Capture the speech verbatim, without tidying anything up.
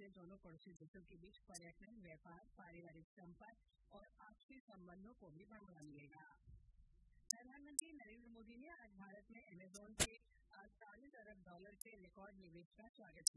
से दोनों पड़ोसी देशों के बीच पर्यटन, व्यापार, पारिवारिक संपर्क और आपसी संबंधों को भी बढ़ावा मिलेगा। प्रधानमंत्री नरेंद्र मोदी ने आज भारत में अमेजन के अड़तालीस अरब डॉलर के रिकॉर्ड निवेश का स्वागत किया।